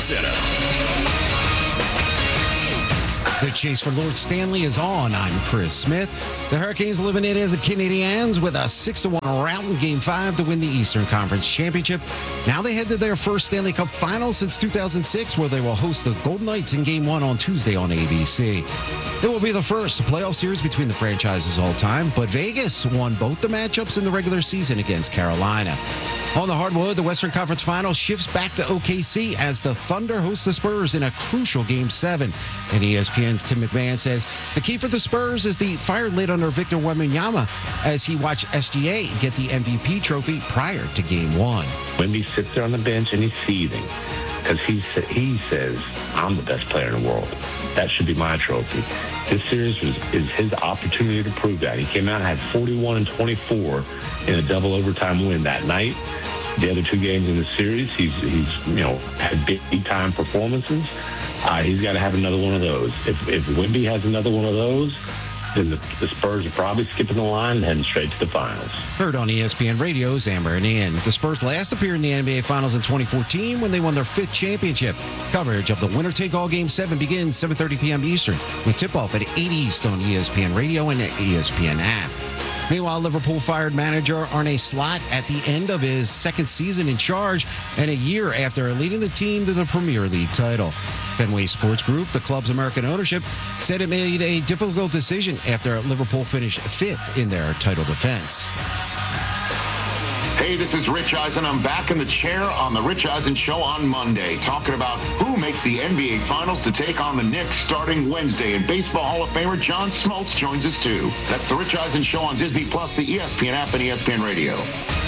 Center. The chase for Lord Stanley is on. I'm Chris Smith. The Hurricanes eliminated the Canadiens with a 6-1 rout in Game 5 to win the Eastern Conference Championship. Now they head to their first Stanley Cup final since 2006, where they will host the Golden Knights in Game 1 on Tuesday on ABC. It will be the first playoff series between the franchises all time, but Vegas won both the matchups in the regular season against Carolina. On the hardwood, the Western Conference Final shifts back to OKC as the Thunder host the Spurs in a crucial Game 7. And ESPN's Tim McMahon says the key for the Spurs is the fire lit under Victor Wembanyama as he watched SGA get the MVP trophy prior to Game 1. Wemby sits there on the bench and he's seething because he says, I'm the best player in the world. That should be my trophy. This series is his opportunity to prove that. He came out and had 41 and 24 in a double overtime win that night. The other two games in the series, he's had big time performances. He's got to have another one of those. If Wemby has another one of those, then the Spurs are probably skipping the line and heading straight to the finals. Heard on ESPN Radio's Amber and Ian. The Spurs last appeared in the NBA Finals in 2014 when they won their 5th championship. Coverage of the winner-take-all Game 7 begins 7:30 p.m. Eastern with tip-off at 8 East on ESPN Radio and the ESPN app. Meanwhile, Liverpool fired manager Arne Slot at the end of his second season in charge and a year after leading the team to the Premier League title. Fenway Sports Group, the club's American ownership, said it made a difficult decision after Liverpool finished 5th in their title defense. Hey, this is Rich Eisen. I'm back in the chair on the Rich Eisen Show on Monday, talking about who makes the NBA Finals to take on the Knicks starting Wednesday. And Baseball Hall of Famer John Smoltz joins us too. That's the Rich Eisen Show on Disney Plus, the ESPN app, and ESPN Radio.